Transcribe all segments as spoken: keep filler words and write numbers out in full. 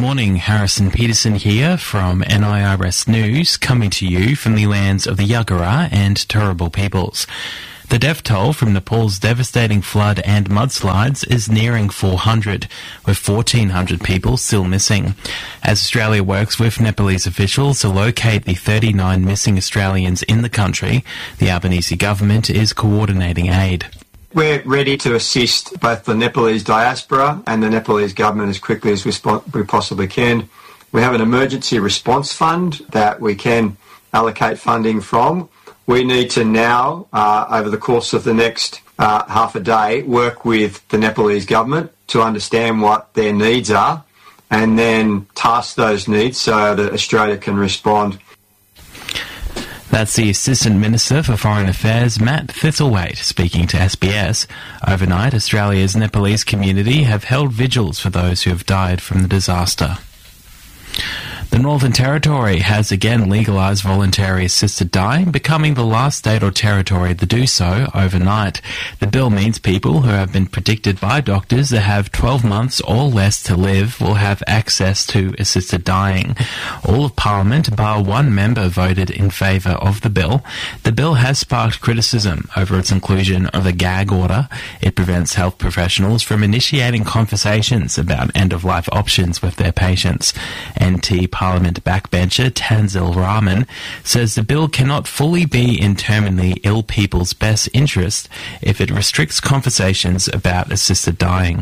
morning, Harrison Peterson here from N I R S News, coming to you from the lands of the Yagara and Turrbal peoples. The death toll from Nepal's devastating flood and mudslides is nearing four hundred, with fourteen hundred people still missing. As Australia works with Nepalese officials to locate the thirty-nine missing Australians in the country, the Albanese government is coordinating aid. We're ready to assist both the Nepalese diaspora and the Nepalese government as quickly as we, sp- we possibly can. We have an emergency response fund that we can allocate funding from. We need to now, uh, over the course of the next uh, half a day, work with the Nepalese government to understand what their needs are and then task those needs so that Australia can respond. That's the Assistant Minister for Foreign Affairs, Matt Thistlethwaite, speaking to S B S. Overnight, Australia's Nepalese community have held vigils for those who have died from the disaster. The Northern Territory has again legalised voluntary assisted dying, becoming the last state or territory to do so overnight. The bill means people who have been predicted by doctors to have twelve months or less to live will have access to assisted dying. All of Parliament, bar one member, voted in favour of the bill. The bill has sparked criticism over its inclusion of a gag order. It prevents health professionals from initiating conversations about end-of-life options with their patients. N T Parliament backbencher Tanzil Rahman says the bill cannot fully be in terminally ill people's best interest if it restricts conversations about assisted dying.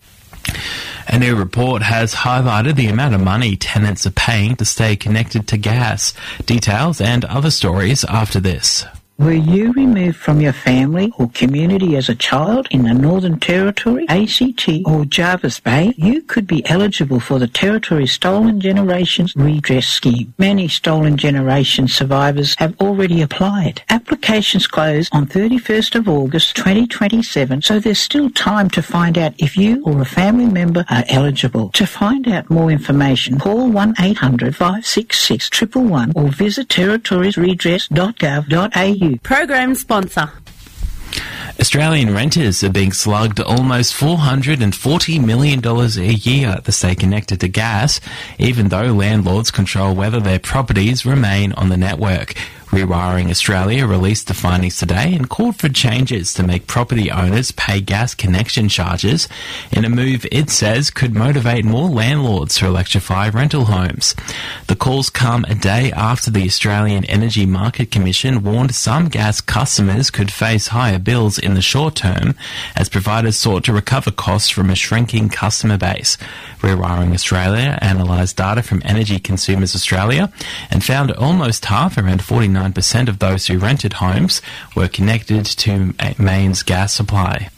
A new report has highlighted the amount of money tenants are paying to stay connected to gas. Details and other stories after this. Were you removed from your family or community as a child in the Northern Territory, A C T or Jervis Bay, you could be eligible for the Territory's Stolen Generations Redress Scheme. Many Stolen Generations survivors have already applied. Applications close on thirty-first of August twenty twenty-seven, so there's still time to find out if you or a family member are eligible. To find out more information, call one eight hundred five six six one one one or visit territories redress dot gov dot a u. Program sponsor. Australian renters are being slugged almost four hundred forty million dollars a year to stay connected to gas, even though landlords control whether their properties remain on the network. Rewiring Australia released the findings today and called for changes to make property owners pay gas connection charges in a move it says could motivate more landlords to electrify rental homes. The calls come a day after the Australian Energy Market Commission warned some gas customers could face higher bills in the short term as providers sought to recover costs from a shrinking customer base. Rewiring Australia analysed data from Energy Consumers Australia and found almost half, around forty-nine percent of those who rented homes were connected to mains gas supply.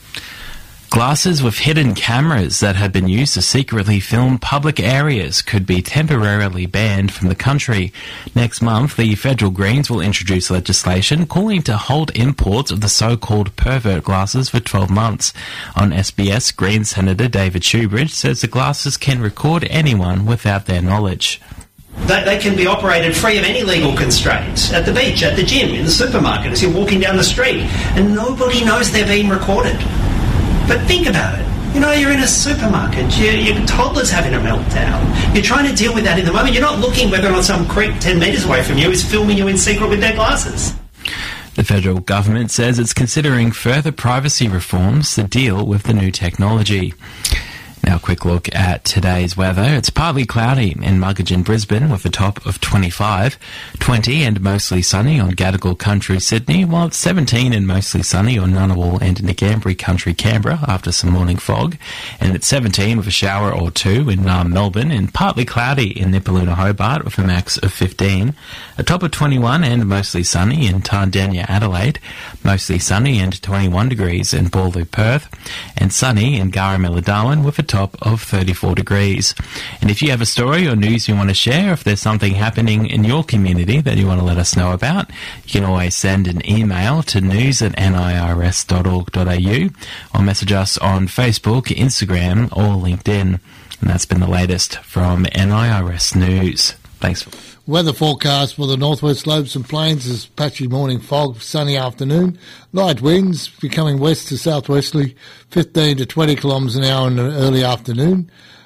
Glasses with hidden cameras that had been used to secretly film public areas could be temporarily banned from the country. Next month, the federal Greens will introduce legislation calling to hold imports of the so-called pervert glasses for twelve months. On S B S, Greens Senator David Shoebridge says the glasses can record anyone without their knowledge. They, they can be operated free of any legal constraints at the beach, at the gym, in the supermarket, as you're walking down the street, and nobody knows they're being recorded. But think about it. You know, you're in a supermarket, your, your toddler's having a meltdown. You're trying to deal with that in the moment. You're not looking whether or not some creep ten metres away from you is filming you in secret with their glasses. The federal government says it's considering further privacy reforms to deal with the new technology. Now a quick look at today's weather. It's partly cloudy in Muggeridge, Brisbane, with a top of twenty-five, twenty and mostly sunny on Gadigal Country, Sydney, while it's seventeen and mostly sunny on Ngunnawal and Ngambri Country, Canberra, after some morning fog, and it's seventeen with a shower or two in uh, Melbourne, and partly cloudy in Nipaluna, Hobart, with a max of fifteen, a top of twenty-one and mostly sunny in Tardenia, Adelaide, mostly sunny and twenty-one degrees in Boorloo, Perth, and sunny in Garamilla, Darwin, with a top of thirty-four degrees. And if you have a story or news you want to share, if there's something happening in your community that you want to let us know about, you can always send an email to news at n i r s dot org dot a u or message us on Facebook, Instagram or LinkedIn. And that's been the latest from N I R S News. Thanks for Weather forecast for the northwest slopes and plains is patchy morning fog, sunny afternoon, light winds becoming west to southwesterly, fifteen to twenty kilometres an hour in the early afternoon.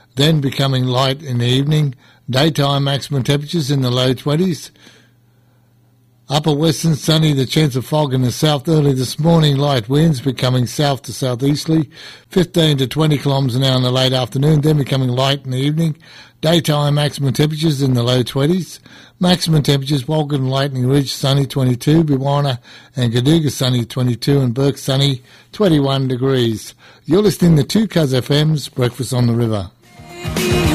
then becoming light in the evening. Daytime maximum temperatures in the low twenties. Upper western sunny, the chance of fog in the south early this morning. Light winds becoming south to southeasterly, fifteen to twenty kilometres an hour in the late afternoon, then becoming light in the evening. Daytime maximum temperatures in the low twenties. Maximum temperatures, Walgett and Lightning Ridge sunny twenty-two, Biwana and Gaduga sunny twenty-two, and Burke sunny twenty-one degrees. You're listening to two Cuz F M's Breakfast on the River.